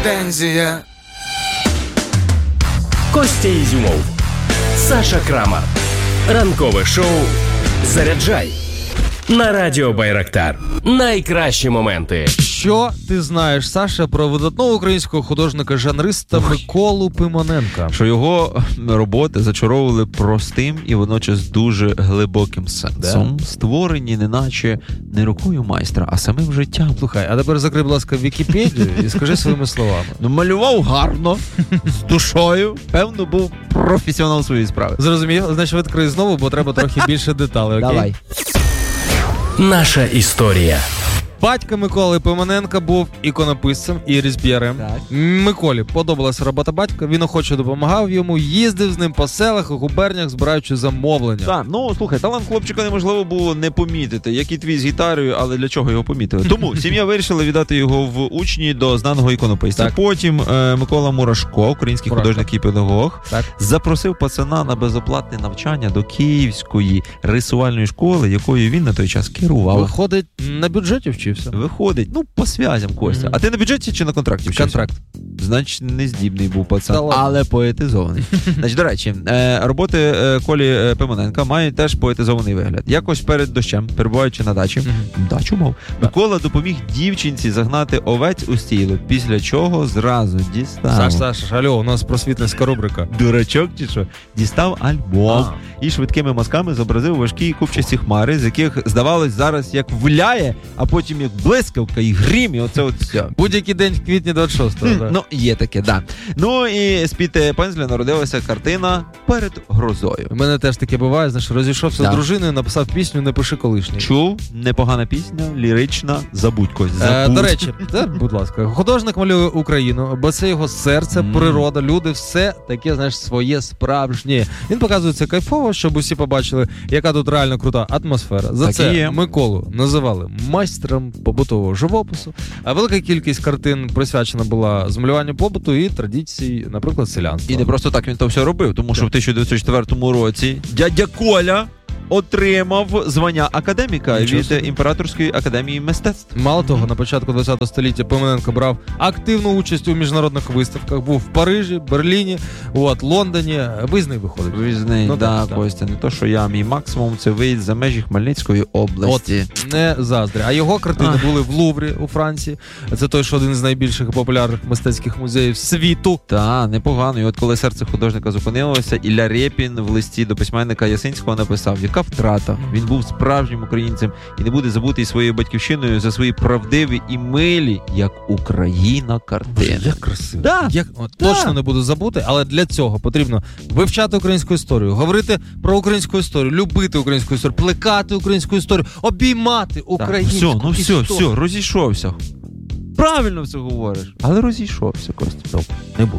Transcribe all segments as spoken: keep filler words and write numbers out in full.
претензія. Костя Ізюмов, Саша Крамар. Ранкове шоу «Заряджай» на радіо Байрактар. Найкращі моменти. Що ти знаєш, Саша, про видатного українського художника-жанриста Миколу Пимоненка? Що його роботи зачаровували простим і водночас дуже глибоким сенсом. Да? Створені неначе не рукою майстра, а самим життям. Слухай, а тепер закрий, будь ласка, Вікіпедію і скажи своїми словами. Ну, малював гарно, з душою. Певно, був професіонал своєї справи. Зрозумів? Значить, відкрий знову, бо треба трохи більше деталей, окей? Давай. Наша історія. Батько Миколи Пимоненка був іконописцем і різьб'ярем. Миколі подобалася робота батька, він охоче допомагав йому, їздив з ним по селах і губернях, збираючи замовлення. Так, ну, слухай, талант хлопчика неможливо було не помітити, як і твій з гітарою, але для чого його помітили? Тому сім'я вирішила віддати його в учні до знаного іконописця. Так. Потім е, Микола Мурашко, український Мурашко. художник і педагог, так. запросив пацана на безоплатне навчання до Київської рисувальної школи, якою він на той час керував. Виходить, на бюджеті вчився. Виходить, ну, по связям, Костя. Mm-hmm. А ти на бюджеті чи на контракті вчився? Контракт. Значить, нездібний був пацан, Та але поетизований. Значить, до речі, е, роботи е, Колі Пимоненка мають теж поетизований вигляд. Якось перед дощем, перебуваючи на дачі, mm-hmm. дачу мов, Микола допоміг дівчинці загнати овець у стійло, після чого зразу дістав. Саш, Саш, алло, у нас просвітницька рубрика. Дурачок чи що? Дістав альбом а. і швидкими мазками зобразив важкі купчасті хмари, з яких, здавалось, зараз як вляє, а потім як блискавка і грім, і оце от все. Будь-який день в квітні двадцять шостого. Да. Ну, є таке, да. Ну, і з-під пензля народилася картина «Перед грозою». У мене теж таке буває, знаєш, розійшовся да. з дружиною, написав пісню «Не пиши колишній». Чув? Непогана пісня, лірична, забудь Кость, забудь. Е, до речі, це, будь ласка, художник малює Україну, бо це його серце, mm. природа, люди, все таке, знаєш, своє справжнє. Він показує це кайфово, щоб усі побачили, яка тут реально крута атмосфера. За так це Миколу називали майстром побутового живопису, а велика кількість картин присвячена була змалюванню побуту і традицій, наприклад, селянства. І не просто так він то все робив, тому що в тисяча дев'ятсот четвертому році дядя Коля отримав звання академіка від Імператорської академії мистецтв. Мало того, на початку ХХ століття Пимоненко брав активну участь у міжнародних виставках. Був в Парижі, Берліні, от, Лондоні. Виїзний виходить. Виїзний, ну, да, так, Костя. Не то, що я, мій максимум, це виїзд за межі Хмельницької області. От, не заздря. А його картини Ах. були в Луврі у Франції. Це той, що один з найбільших популярних мистецьких музеїв світу. Так, непогано. І от коли серце художника зупинилося, Ілля Рєпін в листі до письменника Ясинського написав: яка втрата. Він був справжнім українцем і не буде забутий своєю батьківщиною за свої правдиві і милі, як Україна, картини. Як красиво. Да. Як, да. Точно не буду забути, але для цього потрібно вивчати українську історію, говорити про українську історію, любити українську історію, плекати українську історію, обіймати українську так, все, ну історію. все, все, розійшовся. Правильно все говориш, але розійшовся, Костя. Добре, не буду.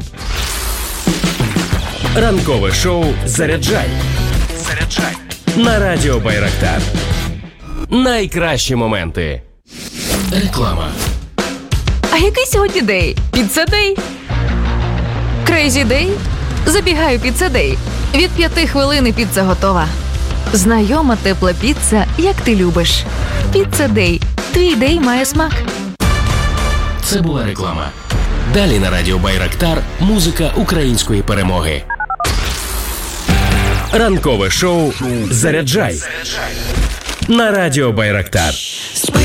Ранкове шоу «Заряджай». Заряджай. На радіо Байрактар. Найкращі моменти. Реклама. А який сьогодні день? Піцца-дей? Крейзі-дей? Забігаю піцца-дей. Від п'яти хвилин і піца готова. Знайома тепла піца, як ти любиш. Піцца-дей. Твій дей має смак. Це була реклама. Далі на радіо Байрактар музика української перемоги. Ранкове шоу «Заряджай» на радіо Байрактар.